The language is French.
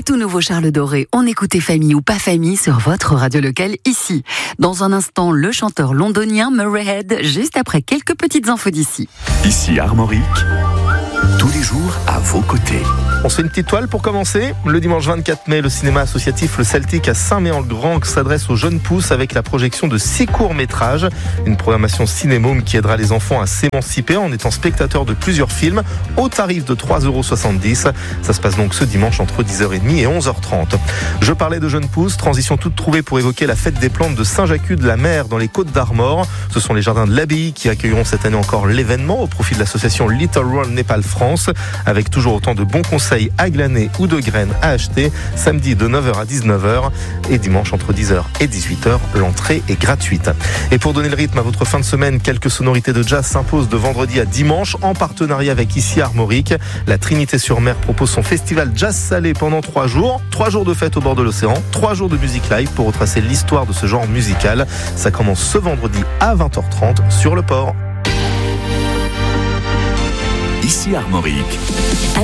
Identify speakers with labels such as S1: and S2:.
S1: Le tout nouveau Charles Doré, on écoutait Famille ou pas famille sur votre radio locale ici. Dans un instant, le chanteur londonien Murray Head, juste après quelques petites infos d'ici.
S2: Ici Armorique, tous les jours à vos côtés.
S3: On se fait une petite toile pour commencer. Le dimanche 24 mai, le cinéma associatif Le Celtic à Saint-Méen-le-Grand s'adresse aux jeunes pousses avec la projection de 6 courts-métrages. Une programmation cinémôme qui aidera les enfants à s'émanciper en étant spectateurs de plusieurs films au tarif de 3,70 €. Ça se passe donc ce dimanche entre 10h30 et 11h30. Je parlais de jeunes pousses, transition toute trouvée pour évoquer la fête des plantes de Saint-Jacques-de-la-Mer dans les Côtes-d'Armor. Ce sont les jardins de l'abbaye qui accueilleront cette année encore l'événement au profit de l'association Little World Népal France, avec toujours autant de bons conseils à glaner ou de graines à acheter, samedi de 9h à 19h et dimanche entre 10h et 18h. L'entrée est gratuite. Et pour donner le rythme à votre fin de semaine, quelques sonorités de jazz s'imposent de vendredi à dimanche en partenariat avec Ici Armorique. La Trinité-sur-Mer propose son festival Jazz Salé pendant 3 jours. 3 jours de fête au bord de l'océan, 3 jours de musique live pour retracer l'histoire de ce genre musical. Ça commence ce vendredi à 20h30 sur le port.
S2: Ici Armorique.